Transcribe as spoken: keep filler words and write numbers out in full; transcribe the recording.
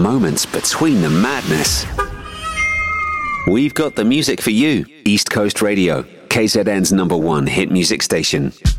moments between the madness. We've got the music for you. East Coast Radio, K Z N's number one hit music station.